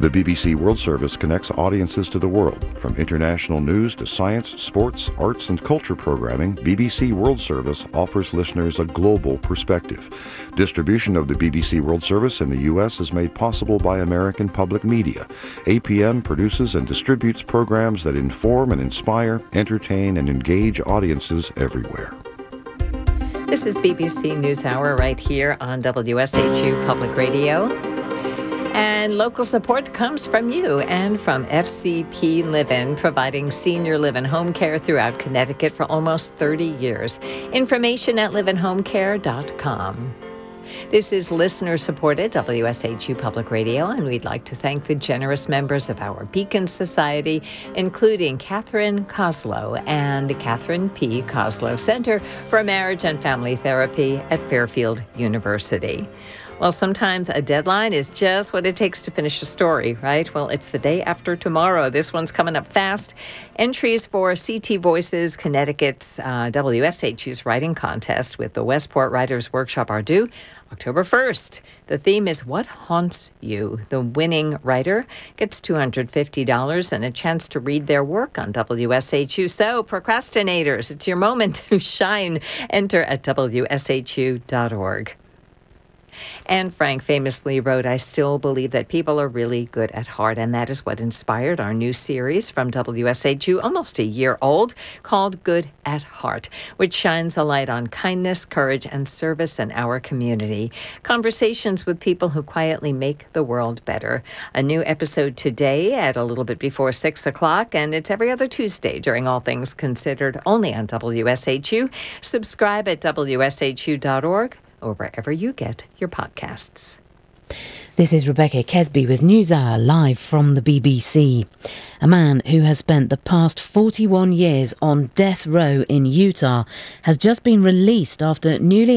The BBC World Service connects audiences to the world. From international news to science, sports, arts, and culture programming, BBC World Service offers listeners a global perspective. Distribution of the BBC World Service in the U.S. is made possible by American Public Media. APM produces and distributes programs that inform and inspire, entertain, and engage audiences everywhere. This is BBC NewsHour right here on WSHU Public Radio. And local support comes from you and from FCP Live-In, providing senior live-in home care throughout Connecticut for almost 30 years. Information at liveinhomecare.com. This is listener-supported WSHU Public Radio, and we'd like to thank the generous members of our Beacon Society, including Catherine Koslow and the Catherine P. Koslow Center for Marriage and Family Therapy at Fairfield University. Well, sometimes a deadline is just what it takes to finish a story, right? Well, it's the day after tomorrow. This one's coming up fast. Entries for CT Voices Connecticut's WSHU's writing contest with the Westport Writers Workshop are due October 1st. The theme is What Haunts You? The winning writer gets $250 and a chance to read their work on WSHU. So, procrastinators, it's your moment to shine. Enter at WSHU.org. Anne Frank famously wrote, "I still believe that people are really good at heart," and that is what inspired our new series from WSHU, almost a year old, called Good at Heart, which shines a light on kindness, courage, and service in our community. Conversations with people who quietly make the world better. A new episode today at a little bit before 6 o'clock, and it's every other Tuesday during All Things Considered, only on WSHU. Subscribe at WSHU.org. or wherever you get your podcasts. This is Rebecca Kesby with NewsHour live from the BBC. A man who has spent the past 41 years on death row in Utah has just been released after newly